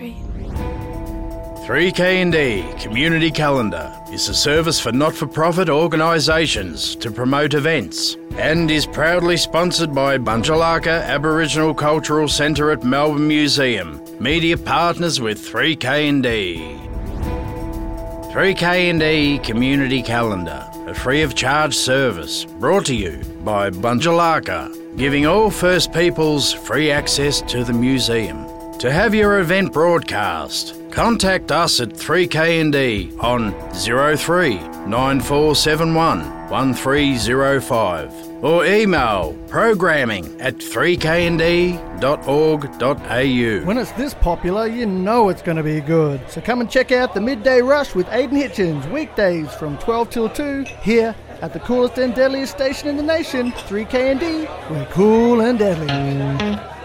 Street. 3K&D Community Calendar is a service for not-for-profit organisations to promote events and is proudly sponsored by Bunjalaka Aboriginal Cultural Centre at Melbourne Museum, media partners with 3K&D. 3K&D Community Calendar, a free-of-charge service brought to you by Bunjalaka, giving all First Peoples free access to the museum. To have your event broadcast, contact us at 3K&D on 03 9471 1305 or email programming@3knd.org.au. When it's this popular, you know it's going to be good. So come and check out the Midday Rush with Aidan Hitchens, weekdays from 12 till 2, here at the coolest and deadliest station in the nation, 3K&D. We're cool and deadly.